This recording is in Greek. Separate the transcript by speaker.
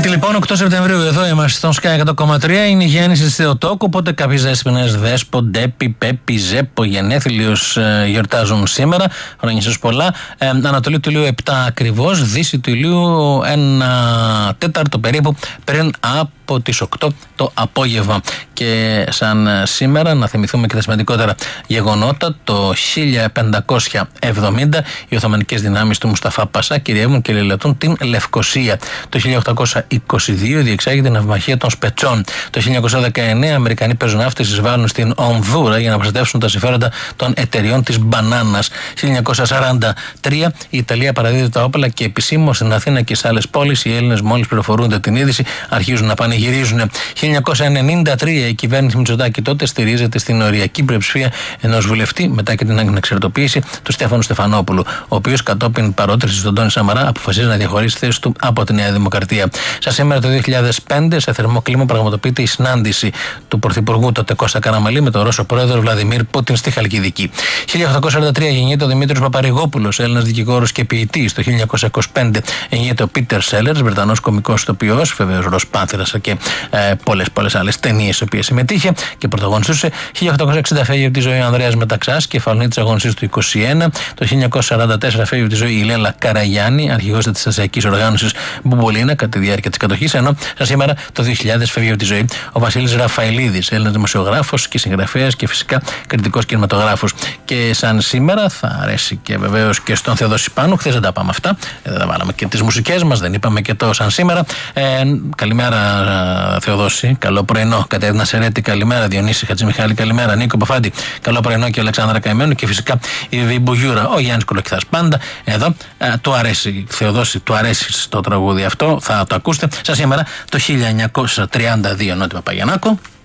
Speaker 1: Τρίτη λοιπόν, 8 Σεπτεμβρίου, εδώ είμαστε στον Sky 100,3. Είναι η γέννηση της Θεοτόκου. Οπότε κάποιοι δέσποινες, Δέσπο, Ντέπη, Πέπη, Ζέπο, γενέθλιος γιορτάζουν σήμερα. Χρόνια σας πολλά. Ανατολή του ηλίου 7 ακριβώς. Δύση του ηλίου 1/4 περίπου πριν από τις 8 το απόγευμα. Και σαν σήμερα, να θυμηθούμε και τα σημαντικότερα γεγονότα, το 1570 οι Οθωμανικές δυνάμεις του Μουσταφά Πασά κυριεύουν και λαιλατούν την Λευκοσία. Το 1822 διεξάγεται η ναυμαχία των Σπετσών. Το 1919 οι Αμερικανοί πεζοναύτες εισβάλλουν στην Ονδούρα για να προστατεύσουν τα συμφέροντα των εταιριών της μπανάνας. 1943 η Ιταλία παραδίδει τα όπλα και επισήμως στην Αθήνα και σε άλλες πόλεις οι Έλληνες, μόλις πληροφορούνται την είδηση, αρχίζουν να πανηγυρίζουν. 1993 η κυβέρνηση Μητσοτάκη τότε στηρίζεται στην οριακή πλειοψηφία ενός βουλευτή μετά και την ανεξαρτοποίηση του Στέφανου Στεφανόπουλου, ο οποίος κατόπιν παρότρινσης στον Τόνι Σαμαρά αποφασίζει να διαχωρίσει θέση του από τη Νέα Δημοκρατία. Σαν σήμερα το 2005, σε θερμό κλίμα, πραγματοποιείται η συνάντηση του Πρωθυπουργού τότε Κώστα Καραμανλή με τον Ρώσο πρόεδρο Βλαντιμίρ Πούτιν στη Χαλκιδική. 1843 γεννιέται ο Δημήτριος Παπαρηγόπουλος, Έλληνας δικηγόρος και ποιητής. Το 1925 γεννιέται ο Πίτερ Σέλερς, Βρετανός κωμικός ηθοποιός, βεβαίως Ρωσπάθυρας και πολλές άλλες ταινίες στις οποίες συμμετείχε και πρωταγωνιστούσε. 1860 φεύγει από τη ζωή ο Ανδρέας Μεταξάς, κεφαλονί της αγωνιστής του 21. Το 1944 φεύγει από τη ζωή η Λέλα Καραγιάννη, αρχηγός της Ασιακής Οργάνωσης Μπουμπολίνα κατά τη διάρκεια της κατοχής. Ενώ σήμερα το 2000 φεύγει από τη ζωή ο Βασίλης Ραφαηλίδης, Έλληνας δημοσιογράφος και συγγραφέας και φυσικά κριτικός κινηματογράφος. Και σαν σήμερα θα αρέσει και βεβαίως και στον Θεοδόση Πάνου. Χθες δεν τα πάμε αυτά, δεν τα βάλαμε και τις μουσικές μας, δεν είπαμε και το σαν σήμερα. Καλημέρα Θεοδόση, καλό πρωινό. Κατερίνα Σερέτη, καλημέρα. Διονύση Χατζημιχάλη, καλημέρα. Νίκο Παφάντη, καλό πρωινό. Και ο Αλεξάνδρα Καημένου και φυσικά η Βιβί Μπουγιούρα. Ο Γιάννης Κολοκυθάς πάντα εδώ. Του αρέσει, Θεοδόση, του αρέσει το τραγούδι αυτό, θα το ακούσετε. Σαν σήμερα το 1932 Νότι Παπαγιαννάκο.